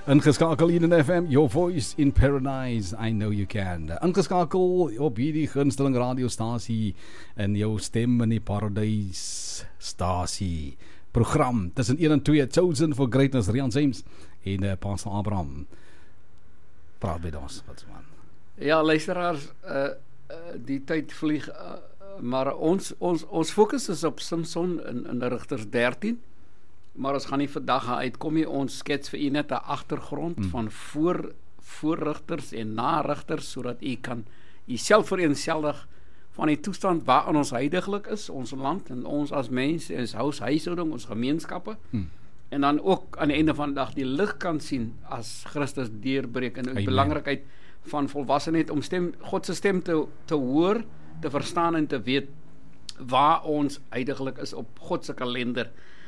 Ingeskakel hier in FM, your voice in paradise, I know you can. Ingeskakel op hierdie gunsteling radiostasie in jou stem in die paradise stasie. Program tussen 1 en 2, Chosen for Greatness, Rian James en Pastor Abraham. Praat met ons, wat so man. Ja, luisteraars, die tyd vlieg, maar ons fokus is op Samson in Rigters 13. Maar ons gaan nie vandag uitkom nie, ons skets vir u net 'n agtergrond van voorrigters en narigters, sodat u kan u self vereenselwig van die toestand waarin ons huidiglik is, ons land en ons as mense, ons huishouding, ons gemeenskappe, en dan ook aan die einde van die dag die lig kan sien as Christus deurbreek, en die belangrikheid van volwassenheid om God se stem te hoor, te verstaan en te weet waar ons huidiglik is op God se kalender.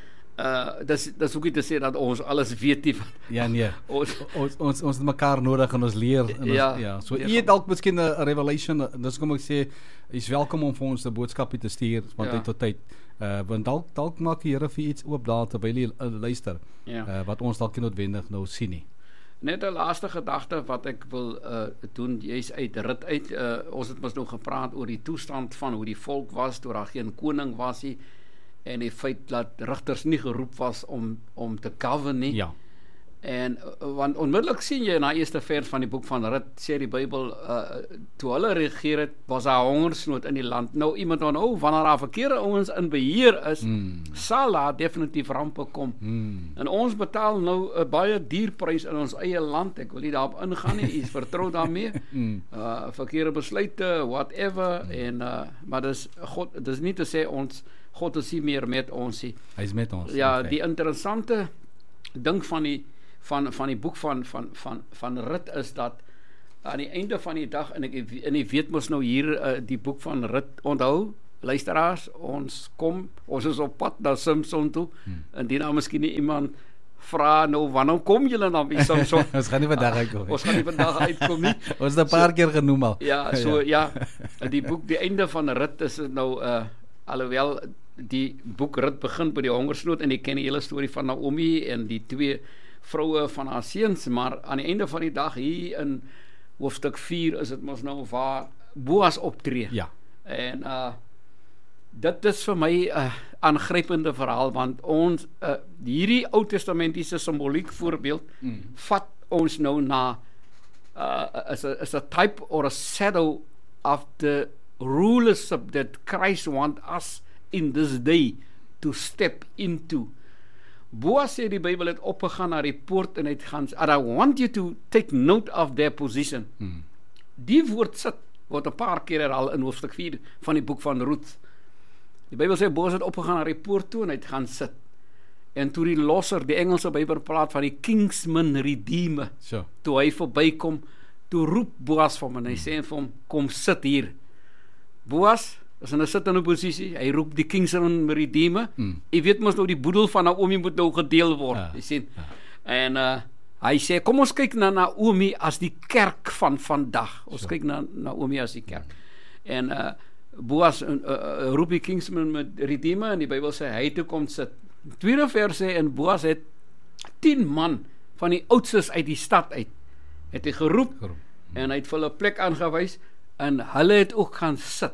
Dis ook nie te sê dat ons alles weet nie. Ja, nee. Ons het mekaar nodig en ons leer. En ja. So jy het dalk miskien 'n revelation, dis kom ek sê, is welkom om vir ons 'n boodskapie te stuur van tyd tot tyd. Want dalk maak die Here vir iets oop daar terwyl jy luister. Wat ons dalk nie noodwendig nou sien nie. Net 'n laaste gedagte wat ek wil doen, jy's uit rit uit. Ons het mos nou gepraat oor die toestand van hoe die volk was, toe daar geen koning was nie. En die feit dat rigters nie geroep was om te govern nie. Ja. En want onmiddellik sien jy na eerste vers van die boek van Rut, sê die Bybel, toe hulle regeer het, was daar hongersnood in die land. Nou iemand onthou, wanneer daar verkeerde ouens in beheer is, sal daar definitief rampe kom. En ons betaal nou 'n baie duur prys in ons eie land. Ek wil nie daarop ingaan nie, iets vertrou daarmee. Verkeerde besluite, whatever, en maar dis nie te sê God is nie meer met ons nie. Hy is met ons. Ja, die interessante ding van die boek van Rut is dat aan die einde van die dag, en ek weet mos nou hier die boek van Rut, onthou, luisteraars, ons is op pad na Samson toe, en die nou miskien nie iemand vra nou, wanneer kom julle dan by Samson? Ons gaan nie vandag uitkom. Ons gaan nie vandag uitkom nie. Ons het 'n paar keer genoem al. Ja, die boek, die einde van Rut is nou, alhoewel die boek Rut begin by die hongersnood, en jy ken die hele storie van Naomi en die 2 vroue van haar seuns, maar aan die einde van die dag hier in hoofstuk 4 is dit mos nou waar Boas optree. Ja. En dit is vir my 'n aangrypende verhaal, want ons hierdie Ou Testamentiese simboliek voorbeeld vat ons nou na is a type or a shadow of the rulership that Christ want us in this day to step into. Boas sê die Bybel het opgegaan na die poort en het gaan, and I want you to take note of their position. Die woord sit, word 'n paar keer herhaal in hoofstuk 4 van die boek van Ruth. Die Bybel sê Boas het opgegaan na die poort toe en hy het gaan sit. En toe die losser, die Engelse Bybel praat van die kingsman redeemer. So. Toe hy verbykom, toe roep Boas vir hom en hy sê vir hom, kom sit hier. Boas is in 'n sittende posisie, hy roep die kingsman redeemer. Jy weet mos nou die boedel van Naomi moet nou gedeel word, jy sien. En hy sê, kom ons kyk na Naomi as die kerk van vandag. Ons kyk na Naomi as die kerk. En Boas roep die kingsman redeemer, en die Bybel sê, hy toe kom sit. Tweede vers sê, en Boas het 10 man van die oudstes uit die stad uit, het hy geroep. En hy het vir hulle plek aangewys, en hulle het ook gaan sit.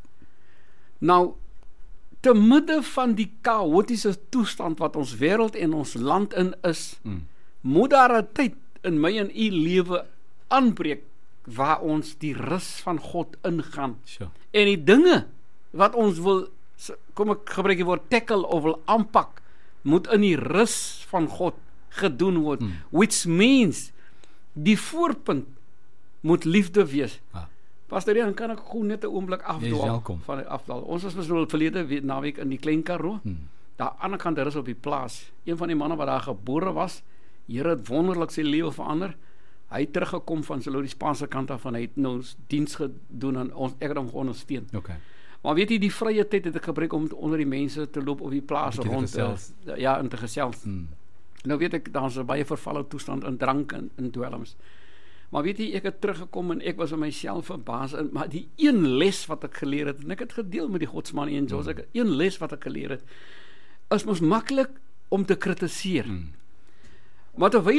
Nou, te midde van die chaotiese toestand wat ons wêreld en ons land in is, moet daar 'n tyd in my en u lewe aanbreek waar ons die rus van God ingaan. Sure. En die dinge wat ons wil, kom ek gebruik die woord tackle of wil aanpak, moet in die rus van God gedoen word, which means die voorpunt moet liefde wees. Pastor Jan, kan ek gewoon net 'n oomblik afdwaal? Ons was nou verlede naweek in die Klein Karoo. Daar aan die ander kant, daar is op die plaas, een van die manne wat daar gebore was, Here het wonderlik sy lewe verander. Hy het teruggekom van die Spaanse kant af, en hy het nou diens gedoen en ek het hom ondersteun. Okay. Maar weet jy, die vrye tyd het ek gebruik om onder die mense te loop op die plaas rond, en te gesels. Nou weet ek, daar is 'n baie vervalle toestand in drank en in dwelms. Maar weet jy, ek het teruggekom en ek was in myself verbaas, maar die een les wat ek geleer het, en ek het gedeel met die godsman en Jos, een les wat ek geleer het, is mos maklik om te kritiseer. Maar terwyl ek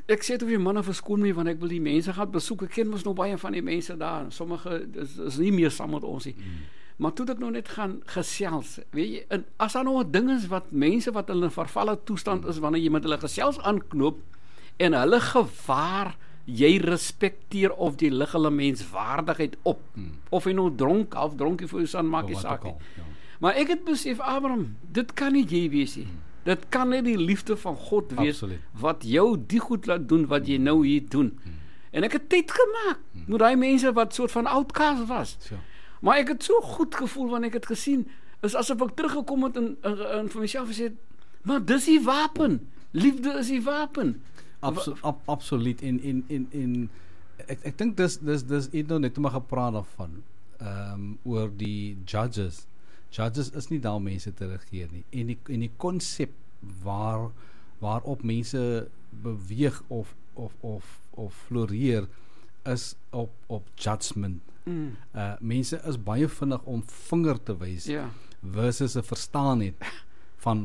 ek sê toe vir die manne verskoon my want ek wil die mense gaan besoek. Ek ken mos nog baie van die mense daar. Sommige is nie meer saam met ons nie. Maar toe ek nou net gaan gesels, weet jy, en as daar nou 'n ding is wat mense wat in 'n vervalle toestand is wanneer jy met hulle gesels aanknoop en hulle gewaar jy respekteer of jy lig hulle menswaardigheid op. Of jy nou dronk of dronkie vir jou son maak nie saak nie. Maar ek het besef, Abraham, dit kan nie jy wees nie. Dit kan net die liefde van God wees wat jou die goed laat doen wat jy nou hier doen. En ek het tyd gemaak met daai mense wat soort van outcast was. Maar ek het so goed gevoel wanneer ek het gesien, is asof ek teruggekom het en vir myself gesê, maar dis die wapen. Liefde is die wapen. Absoluut. En ek dink dis nou net om gepraat daarvan oor die judges. Judges is nie daar om mense te regeer nie. En die konsep waarop mense beweeg of floreer is op judgment. Mense is baie vinnig om vinger te wys versus 'n verstaan het van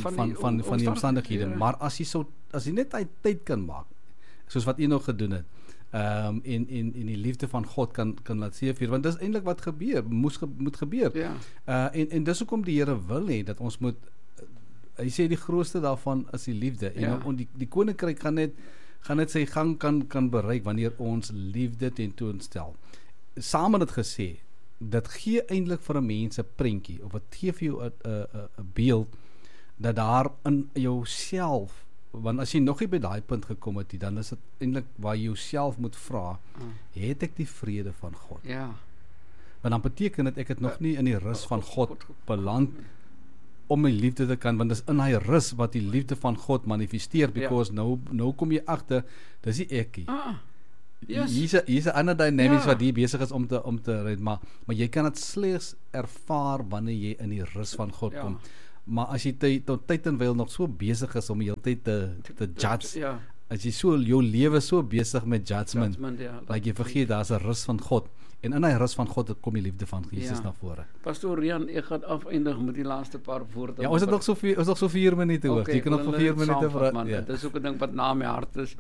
die omstandighede. Maar as jy net tyd kan maak, soos wat jy nou gedoen het, en die liefde van God kan laat seëvier, want dis eintlik wat gebeur, moet gebeur. En dis hoekom die Here wil hê dat ons moet, hy sê die grootste daarvan is die liefde. En die koninkryk gaan net sy gang kan bereik wanneer ons liefde tentoonstel. Saam met dit gesê, dit gee eintlik vir 'n mens 'n prentjie, of dit gee vir jou 'n beeld dat daar in jouself, want as jy nog nie by daai punt gekom het, dan is dit eintlik waar jy jouself moet vra, het ek die vrede van God? Want dan beteken dit ek het nog nie in die rus van God beland om my liefde te kan, want dis in hy rus wat die liefde van God manifesteer, because nou kom jy agter, dis nie ekkie. Hier's 'n ander dynamics wat hier besig is om te red, maar jy kan dit slegs ervaar wanneer jy in die rus van God kom. Maar as jy tyd en wyl nog so besig is om die hele tyd te judge, as jy jou lewe so besig met judgment, like jy vergeet daar's 'n rus van God, en in hy rus van God kom die liefde van Jesus na vore. Pastor Rian, ek gaan afeindig met die laaste paar woorde. Ons het nog so 4 minute hoor. Jy kan nog vir 4 minute vra. Dit is ook 'n ding wat na my hart is.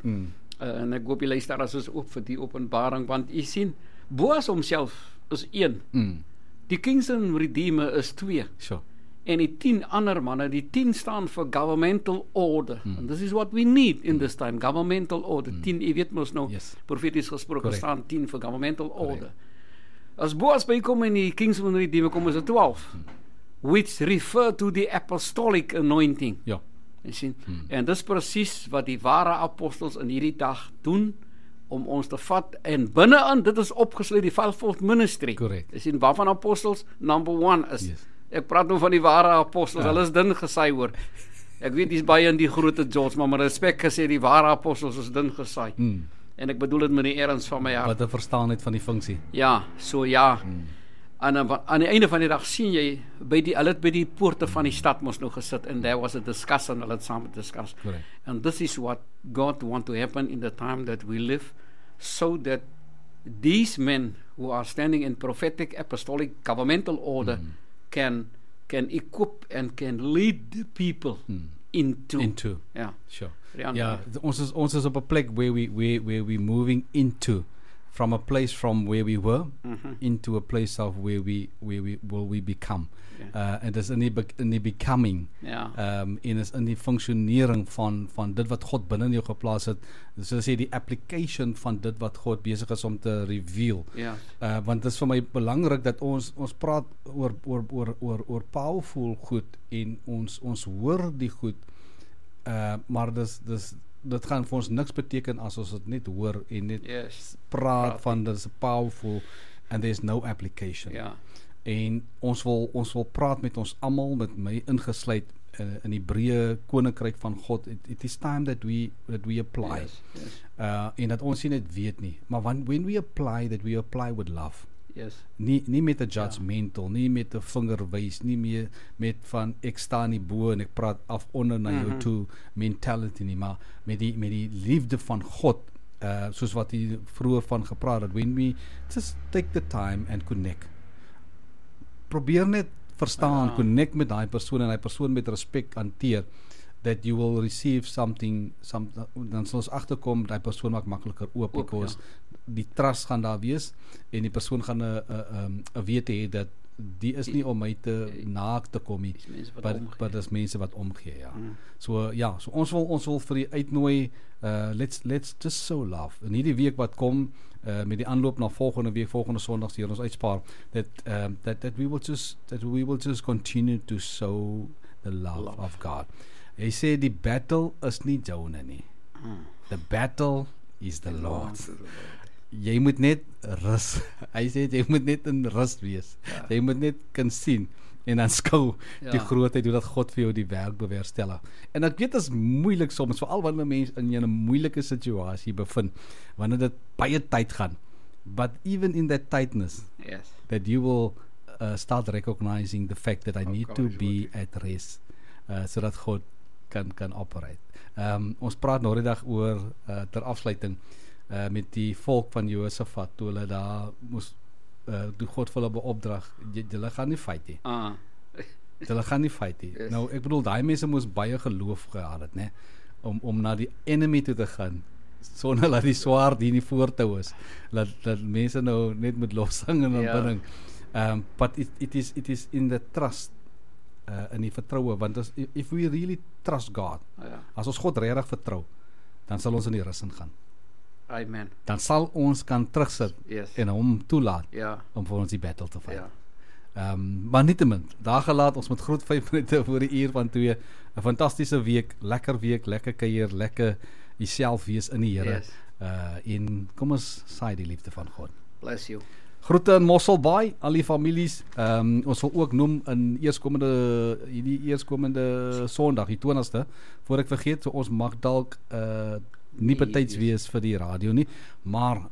En ek hoop jy luister as ons oop vir die openbaring, want jy sien, Boas homself is 1. Die Kingston Redeemer is 2. En die 10 ander manne, die 10 staan vir governmental order. And this is what we need in this time, governmental order. 10, jy weet mos nou, profeties gesproke staan 10 vir governmental order. As Boas bykom in die Kingston Redeemer kom is 12, which refer to the apostolic anointing. Jy sien, en dis presies wat die ware apostels in hierdie dag doen, om ons te vat, en binne-in, dit is opgesluit die fivefold ministry. Jy sien, waarvan apostels? Number 1 is, ek praat nou van die ware apostels, hulle is dun gesaai hoor. Ek weet dis baie in die grote George, maar met respek gesê, die ware apostels is dun gesaai. En ek bedoel dit met die erns van my hart. Wat 'n verstaan het van die funksie. En aan die einde van die dag sien jy, hulle het by die poorte van die stad mos nou gesit, and there was a discussion, hulle het saam discuss. And this is what God want to happen in the time that we live, so that these men who are standing in prophetic, apostolic, governmental order can equip and can lead the people into. Ons is op 'n plek where we moving into, from a place from where we were into a place of where we will become. En dis in die becoming. En is in die funksionering van dit wat God binne in jou geplaas het. So sê die application van dit wat God besig is om te reveal. Want dit is vir my belangrik dat ons praat oor powerful goed, en ons hoor die goed, maar dit gaan vir ons niks beteken as ons dit net hoor en net praat van dit is powerful and there's no application. En ons wil praat met ons almal, met my ingesluit, in die breë koninkryk van God. It is time that we apply. En dat ons nie net weet nie, maar when we apply, that we apply with love. Nie met 'n judgmental, nie met 'n vingerwys, nie meer met van ek staan nie bo en ek praat af onder na jou toe mentality nie, maar met die liefde van God, soos wat hy vroeër van gepraat het. When we just take the time and connect, probeer net verstaan, connect met daai persoon en daai persoon met respek hanteer, that you will receive something, dan sal ons agterkom, die persoon maak makliker oop, because die trust gaan daar wees, en die persoon gaan 'n wete hê dat die is nie om my te naak te kom nie, maar dis mense wat omgee, ja. So ons wil vir die uitnooi, let's just sow love. En hierdie week wat kom, met die aanloop na volgende Sondag, hier ons uitspaar, that we will just continue to sow the love of God. Hy sê die battle is nie joune nie. The battle is the Lord. Jy moet net rus. Hy sê jy moet net in rus wees. Jy moet net kan sien en aanskou die grootheid, hoe dat God vir jou die werk bewerkstellig. En ek weet dit is moeilik soms, veral wanneer 'n mens in 'n moeilike situasie bevind, wanneer dit baie tyd gaan. But even in that tightness, that you will start recognizing the fact that I need to be at rest, sodat God kan operate. Ons praat nou die dag oor ter afsluiting met die volk van Josafat, toe hulle daar moes toe God vir hulle beopdrag, julle gaan nie fight nie. Hulle gaan nie fight nie. Nou ek bedoel, daai mense moes baie geloof gehad het, né, om na die enemy toe te gaan, sonder dat die swaard hier nie voortou is, dat mense nou net met lofsang en aanbidding. But it is in the trust, in die vertroue, want if we really trust God, as ons God regtig vertrou, dan sal ons in die rus ingaan. Amen. Dan sal ons kan terugsit en hom toelaat om vir ons die battle te fight. Maar nietemin, daar gelaat, ons met groot 5 minute voor die uur van 2, 'n fantastiese week, lekker kuier, lekker jouself wees in die Here. En kom ons saai die liefde van God. Bless you. Groete in Mosselbaai, al die families. Ons sal ook noem in hierdie eerskomende Sondag, die 20ste, voor ek vergeet, so ons mag dalk nie betyds wees vir die radio nie, maar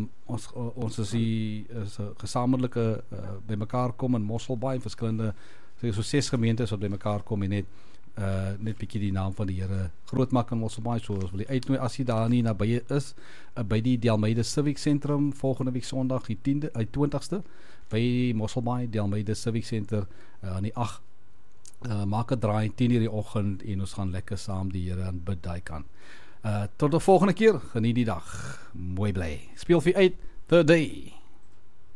ons is 'n gesamentlike bymekaar kom in Mosselbaai, verskillende, so 6 gemeentes wat bymekaar kom en net bietjie die naam van die Here groot maak in Mosselbaai. So ons wil die uitnooi, as jy daar nie nabye is, by die Delmeide Civic Sentrum volgende week Sondag, die 20ste, by Mosselbaai Delmeide Civic Center, aan die 8, maak 'n draai 10:00 die oggend, en ons gaan lekker saam die Here aanbid daai kant. Tot die volgende keer, geniet die dag, mooi bly. Speel vir uit, The Day.